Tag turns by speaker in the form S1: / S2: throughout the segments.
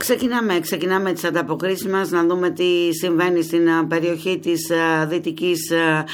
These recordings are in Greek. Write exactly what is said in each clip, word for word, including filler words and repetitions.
S1: Ξεκινάμε, ξεκινάμε τις ανταποκρίσεις μας, να δούμε τι συμβαίνει στην περιοχή της Δυτικής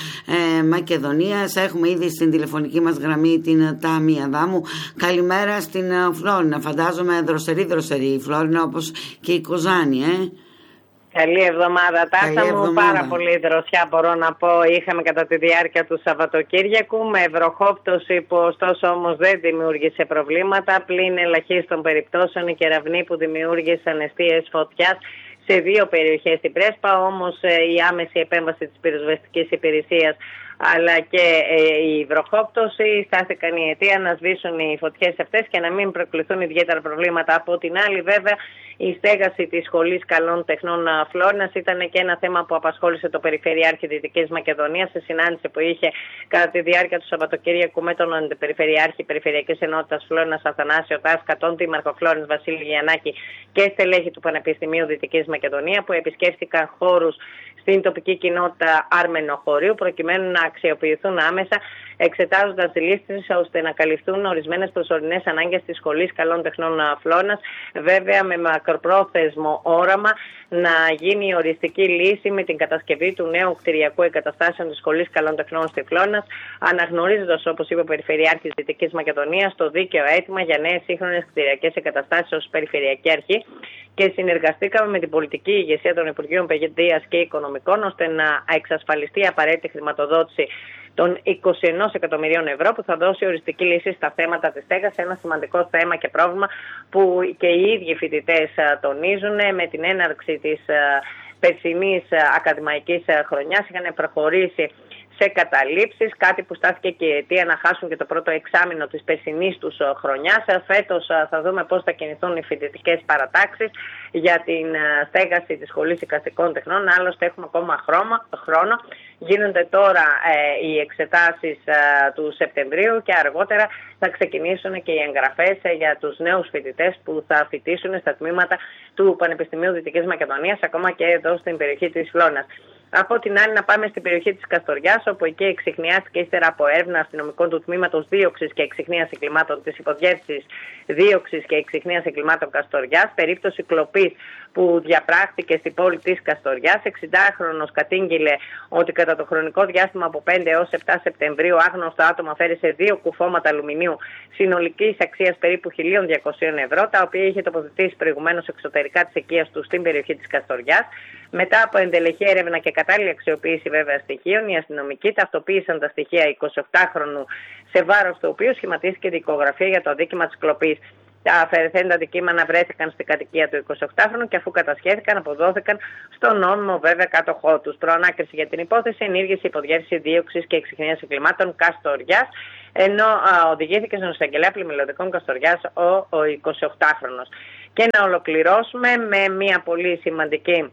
S1: ε, Μακεδονίας. Έχουμε ήδη στην τηλεφωνική μας γραμμή την Τάμια Αδάμου. Καλημέρα στην Φλόρινα. Φαντάζομαι δροσερή δροσερή η Φλόρινα, όπως και η Κοζάνη, ε.
S2: Καλή εβδομάδα, Τάσσα μου. Πάρα πολύ δροσιά μπορώ να πω είχαμε κατά τη διάρκεια του Σαββατοκύριακου, με βροχόπτωση που ωστόσο όμως δεν δημιούργησε προβλήματα, πλην ελαχίστων περιπτώσεων οι κεραυνοί που δημιούργησαν εστίες φωτιάς σε δύο περιοχές στην Πρέσπα, όμως η άμεση επέμβαση της πυροσβεστικής υπηρεσίας αλλά και ε, η βροχόπτωση στάθηκαν η αιτία να σβήσουν οι φωτιές αυτές και να μην προκληθούν ιδιαίτερα προβλήματα. Από την άλλη, βέβαια, η στέγαση της Σχολής Καλών Τεχνών Φλόρινας ήταν και ένα θέμα που απασχόλησε το Περιφερειάρχη Δυτικής Μακεδονίας σε συνάντηση που είχε κατά τη διάρκεια του Σαββατοκύριακου με τον Αντιπεριφερειάρχη Περιφερειακής Ενότητας Φλόρινας Αθανάσιο Τάσκα, τον Δήμαρχο Φλόρινας Βασίλη Γιαννάκη και στελέχη του Πανεπιστημίου Δυτικής Μακεδονία, που επισκέφθηκαν χώρους στην τοπική κοινότητα Άρμενο Χωρίου προκειμένου να αξιοποιηθούν άμεσα, εξετάζοντας τη λύση ώστε να καλυφθούν ορισμένες προσωρινές ανάγκες της Σχολής Καλών Τεχνών Φλόρινας, βέβαια με μακροπρόθεσμο όραμα να γίνει η οριστική λύση με την κατασκευή του νέου κτηριακού εγκαταστάσεων της Σχολής Καλών Τεχνών στη Φλόρινας, αναγνωρίζοντας, όπως είπε ο Περιφερειάρχης Δυτικής Μακεδονίας, το δίκαιο αίτημα για νέες σύγχρονες κτηριακές εγκαταστάσεις ως Περιφερειακή Αρχή, και συνεργαστήκαμε με την πολιτική ηγεσία των Υπουργείων Παιδείας και Οικονομικών ώστε να εξασφαλιστεί η απαραίτητη χρηματοδότηση των είκοσι ένα εκατομμυρίων ευρώ που θα δώσει οριστική λύση στα θέματα της στέγασης, ένα σημαντικό θέμα και πρόβλημα που και οι ίδιοι φοιτητές τονίζουν. Με την έναρξη της περσινής ακαδημαϊκής χρονιάς είχαν προχωρήσει σε καταλήψεις, κάτι που στάθηκε και η αιτία να χάσουν και το πρώτο εξάμηνο της περσινής τους χρονιάς. Φέτος θα δούμε πώς θα κινηθούν οι φοιτητικές παρατάξεις για την στέγαση της Σχολής Εικαστικών Τεχνών. Άλλωστε έχουμε ακόμα χρόνο. Γίνονται τώρα ε, οι εξετάσεις ε, του Σεπτεμβρίου και αργότερα θα ξεκινήσουν και οι εγγραφές ε, για τους νέους φοιτητές που θα φοιτήσουν στα τμήματα του Πανεπιστημίου Δυτικής Μακεδονίας, ακόμα και εδώ στην περιοχή της Φλόρινας. Από την άλλη, να πάμε στην περιοχή της Καστοριάς, όπου εκεί εξιχνιάστηκε ύστερα από έρευνα αστυνομικών του τμήματος δίωξης και εξιχνίας εγκλημάτων της υποδιεύθυνσης δίωξης και εξιχνίας εγκλημάτων Καστοριάς, περίπτωση κλοπής που διαπράχθηκε στην πόλη της Καστοριάς. εξηντάχρονος κατήγγειλε ότι κατά το χρονικό διάστημα από πέντε έως επτά Σεπτεμβρίου άγνωστο άτομο αφαίρεσε δύο κουφώματα αλουμινίου συνολικής αξίας περίπου χίλια διακόσια ευρώ, τα οποία είχε τοποθετήσει προηγουμένως εξωτερικά της οικίας του στην περιοχή της Καστοριάς. Μετά από εντελεχή έρευνα και κατάλληλη αξιοποίηση βέβαια στοιχείων, οι αστυνομικοί ταυτοποίησαν τα στοιχεία εικοσιοκτάχρονου, σε βάρος του οποίου σχηματίστηκε δικογραφία για το αδίκημα της κλοπής. Τα αφαιρεθέντα αντικείμενα βρέθηκαν στην κατοικία του εικοσιοκτάχρονου και αφού κατασχέθηκαν, αποδόθηκαν στον νόμιμο βέβαια κάτοχό τους. Προανάκριση για την υπόθεση ενήργησε υποδιεύθυνση δίωξης και εξιχνίας εγκλημάτων Καστοριάς, ενώ α, οδηγήθηκε στον εισαγγελέα πλημμυλωτικών Καστοριάς ο, ο εικοσιοκτάχρονος. Και να ολοκληρώσουμε με μια πολύ σημαντική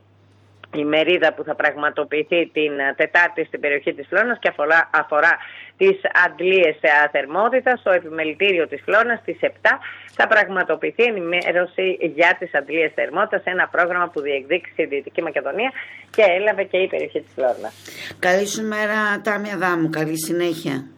S2: ημερίδα που θα πραγματοποιηθεί την Τετάρτη στην περιοχή της Φλόρινας και αφορά, αφορά τις αντλίες θερμότητας. Στο επιμελητήριο της Φλόρινας στις επτά θα πραγματοποιηθεί ενημέρωση για τις αντλίες θερμότητας, ένα πρόγραμμα που διεκδίκησε η Δυτική Μακεδονία και έλαβε και η περιοχή της Φλόρινας.
S1: Καλή σου μέρα, Τάμια Αδάμου. Καλή συνέχεια.